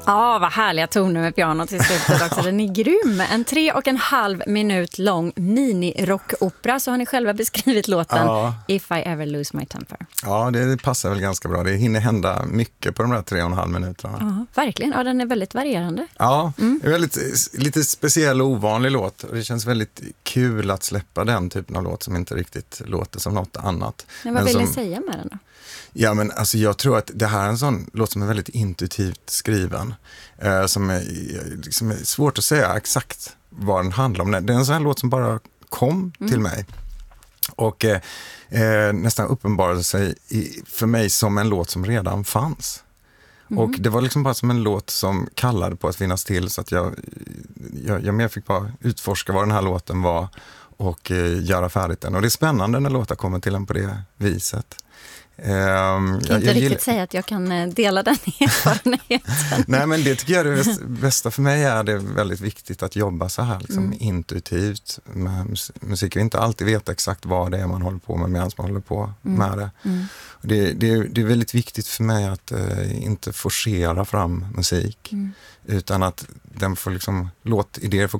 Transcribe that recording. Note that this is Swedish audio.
Ja, vad härliga toner med pianot i slutet också. Den är grym. En 3,5 minut lång mini-rockopera, så har ni själva beskrivit låten If I Ever Lose My Temper. Ja, det passar väl ganska bra. Det hinner hända mycket på de där 3,5 minuterna. Ja, verkligen. Ja, den är väldigt varierande. Ja, det är lite speciell och ovanlig låt. Och det känns väldigt kul att släppa den typen av låt som inte riktigt låter som något annat. Men vad vill ni säga med den då? Ja, men alltså jag tror att det här är en sån låt som är väldigt intuitivt skriven. Som är svårt att säga exakt vad den handlar om. Det är en sån här låt som bara kom till mig. Och nästan uppenbarade sig för mig som en låt som redan fanns. Och det var liksom bara som en låt som kallade på att finnas till, så att jag mer fick bara utforska vad den här låten var och göra färdigt den. Och det är spännande när låtar kommer till en på det viset. Jag kan inte riktigt säga att jag kan dela den erfarenheten. Nej, men det tycker jag är det bästa för mig. Är det väldigt viktigt att jobba så här liksom, intuitivt med musik. Och inte alltid veta exakt vad det är man håller på med medan man håller på med det. Och det är väldigt viktigt för mig att inte forcera fram musik. Utan att den får liksom, låtidéer får